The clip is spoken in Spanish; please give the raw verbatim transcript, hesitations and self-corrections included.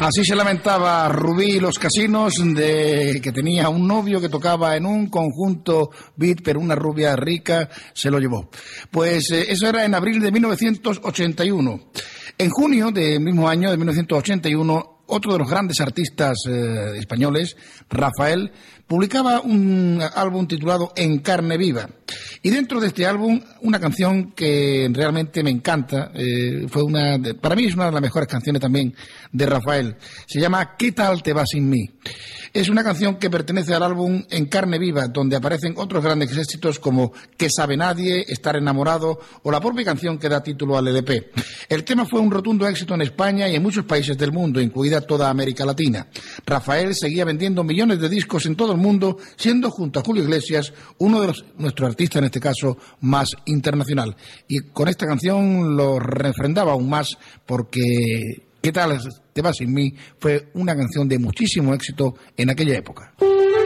Así se lamentaba Rubí Los Casinos, de que tenía un novio que tocaba en un conjunto beat, pero una rubia rica se lo llevó. Pues eh, eso era en abril de mil novecientos ochenta y uno. En junio del mismo año, de mil novecientos ochenta y uno, otro de los grandes artistas eh, españoles, Rafael, publicaba un álbum titulado En carne viva. Y dentro de este álbum, una canción que realmente me encanta, eh, fue una, de, para mí es una de las mejores canciones también de Rafael. Se llama ¿Qué tal te va sin mí? Es una canción que pertenece al álbum En carne viva, donde aparecen otros grandes éxitos como ¿Qué sabe nadie?, Estar enamorado o la propia canción que da título al L P. El tema fue un rotundo éxito en España y en muchos países del mundo, incluida toda América Latina. Rafael seguía vendiendo millones de discos en todo el mundo, siendo junto a Julio Iglesias uno de los, nuestros artistas, en este caso, más internacional. Y con esta canción lo refrendaba aún más porque ¿Qué tal te va sin mí? Fue una canción de muchísimo éxito en aquella época.